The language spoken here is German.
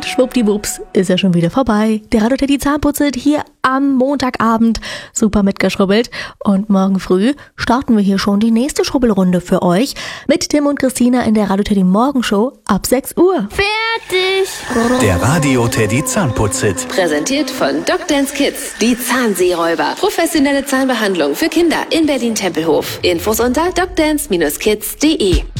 schwuppdiwupps ist ja schon wieder vorbei. Der Radio Teddy Zahnputzelt hier am Montagabend. Super mitgeschrubbelt. Und morgen früh starten wir hier schon die nächste Schrubbelrunde für euch mit Tim und Christina in der Radio Teddy Morgenshow ab 6 Uhr. Fertig! Der Radio Teddy Zahnputzelt. Präsentiert von Dr. Kids, die Zahnseeräuber. Professionelle Zahnbehandlung für Kinder in Berlin-Tempelhof. Infos unter drdance-kids.de.